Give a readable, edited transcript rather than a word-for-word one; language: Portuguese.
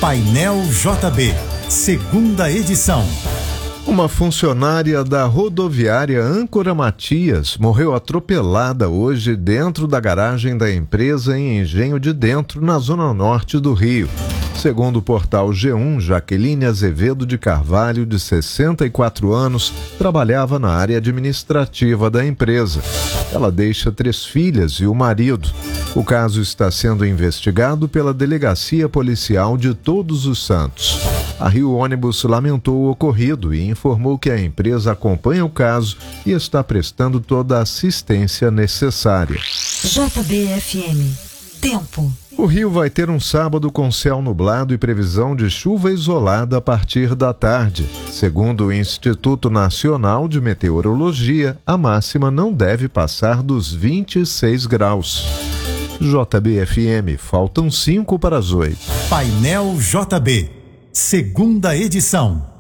Painel JB, segunda edição. Uma funcionária da rodoviária Âncora Matias morreu atropelada hoje dentro da garagem da empresa em Engenho de Dentro, na zona norte do Rio. Segundo o portal G1, Jaqueline Azevedo de Carvalho, de 64 anos, trabalhava na área administrativa da empresa. Ela deixa 3 filhas e o marido. O caso está sendo investigado pela Delegacia Policial de Todos os Santos. A Rio Ônibus lamentou o ocorrido e informou que a empresa acompanha o caso e está prestando toda a assistência necessária. JBFM. Tempo. O Rio vai ter um sábado com céu nublado e previsão de chuva isolada a partir da tarde. Segundo o Instituto Nacional de Meteorologia, a máxima não deve passar dos 26 graus. JBFM, faltam 5 para as 8. Painel JB, segunda edição.